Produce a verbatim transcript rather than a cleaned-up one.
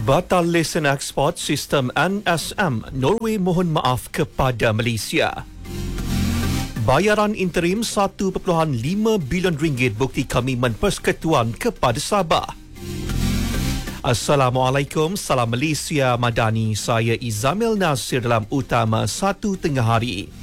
Batal lesen ekspor sistem N S M, Norway mohon maaf kepada Malaysia. Bayaran interim satu perpuluhan lima bilion ringgit bukti komitmen persekutuan kepada Sabah. Assalamualaikum, salam Malaysia Madani. Saya Izamil Nasir dalam utama satu tengah hari.